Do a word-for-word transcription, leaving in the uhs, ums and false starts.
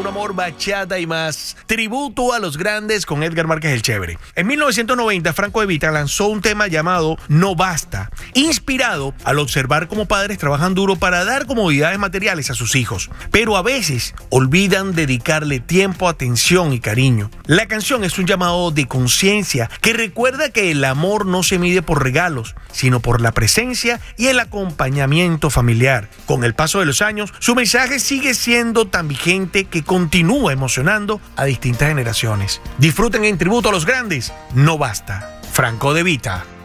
Un amor, bachata y más. Tributo a los grandes con Edgar Márquez el Chévere. En mil novecientos noventa, Franco De Vita lanzó un tema llamado No Basta, inspirado al observar cómo padres trabajan duro para dar comodidades materiales a sus hijos, pero a veces olvidan dedicarle tiempo, atención y cariño. La canción es un llamado de conciencia que recuerda que el amor no se mide por regalos, sino por la presencia y el acompañamiento familiar. Con el paso de los años, su mensaje sigue siendo tan vigente que continúa emocionando a distintas generaciones. Disfruten en tributo a los grandes, No Basta. Franco De Vita.